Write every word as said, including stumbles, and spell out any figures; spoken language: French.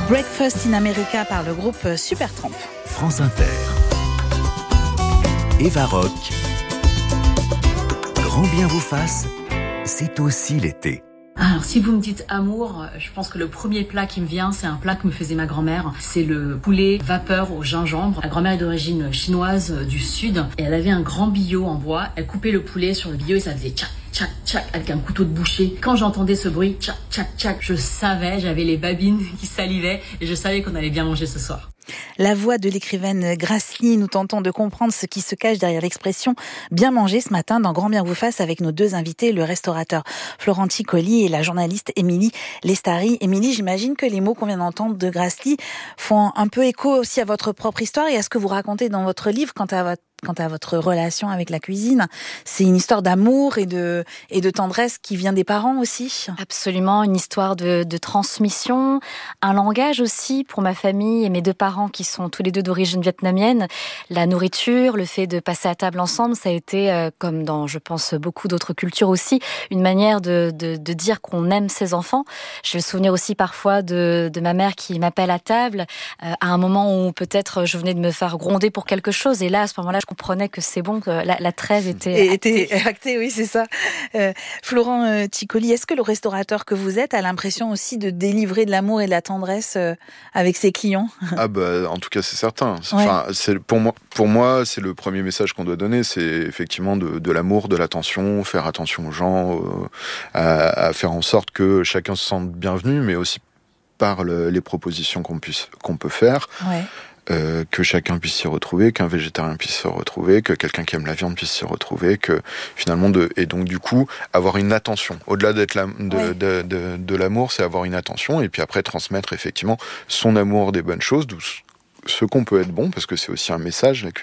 Breakfast in America par le groupe Supertramp. France Inter. Eva Rock. Grand bien vous fasse, c'est aussi l'été. Alors, si vous me dites amour, je pense que le premier plat qui me vient, c'est un plat que me faisait ma grand-mère. C'est le poulet vapeur au gingembre. Ma grand-mère est d'origine chinoise du sud et elle avait un grand billot en bois. Elle coupait le poulet sur le billot et ça faisait tchac, tchac, tchac avec un couteau de boucher. Quand j'entendais ce bruit, tchac, tchac, tchac, je savais, j'avais les babines qui salivaient et je savais qu'on allait bien manger ce soir. La voix de l'écrivaine Grace Lee, nous tentons de comprendre ce qui se cache derrière l'expression « bien manger » ce matin dans Grand bien vous fasse avec nos deux invités, le restaurateur Florent Ticoli et la journaliste Émilie Lestari. Émilie, j'imagine que les mots qu'on vient d'entendre de Grace Lee font un peu écho aussi à votre propre histoire et à ce que vous racontez dans votre livre quant à votre quant à votre relation avec la cuisine. C'est une histoire d'amour et de, et de tendresse qui vient des parents aussi. Absolument, une histoire de, de transmission, un langage aussi pour ma famille et mes deux parents qui sont tous les deux d'origine vietnamienne. La nourriture, le fait de passer à table ensemble, ça a été, euh, comme dans, je pense, beaucoup d'autres cultures aussi, une manière de, de, de dire qu'on aime ses enfants. J'ai le souvenir aussi parfois de, de ma mère qui m'appelle à table euh, à un moment où peut-être je venais de me faire gronder pour quelque chose et là, à ce moment-là, je comprenais que c'est bon, que la, la trêve était actée. Était actée, oui, c'est ça. Euh, Florent euh, Ticoli, est-ce que le restaurateur que vous êtes a l'impression aussi de délivrer de l'amour et de la tendresse euh, avec ses clients ? Ah bah, en tout cas, c'est certain. C'est, ouais. enfin, c'est, pour moi, pour moi, c'est le premier message qu'on doit donner, c'est effectivement de, de l'amour, de l'attention, faire attention aux gens, euh, à, à faire en sorte que chacun se sente bienvenu, mais aussi par le, les propositions qu'on puisse, qu'on peut faire. Ouais. Euh, que chacun puisse s'y retrouver, qu'un végétarien puisse s'y retrouver, que quelqu'un qui aime la viande puisse s'y retrouver, que finalement de et donc du coup avoir une attention. Au-delà d'être la, de, ouais. de, de, de l'amour, c'est avoir une attention et puis après transmettre effectivement son amour des bonnes choses, d'où ce qu'on peut être bon, parce que c'est aussi un message, la